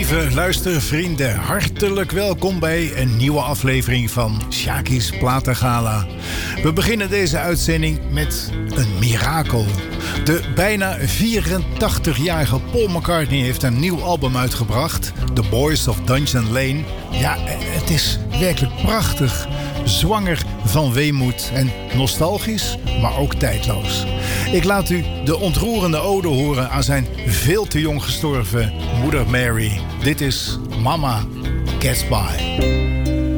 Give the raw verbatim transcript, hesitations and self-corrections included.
Lieve luistervrienden, hartelijk welkom bij een nieuwe aflevering van Sjaki's Platengala. We beginnen deze uitzending met een mirakel. De bijna vierentachtigjarige Paul McCartney heeft een nieuw album uitgebracht, The Boys of Dungeon Lane. Ja, het is werkelijk prachtig. Zwanger van weemoed en nostalgisch, maar ook tijdloos. Ik laat u de ontroerende ode horen aan zijn veel te jong gestorven moeder Mary. Dit is Mama Gets By.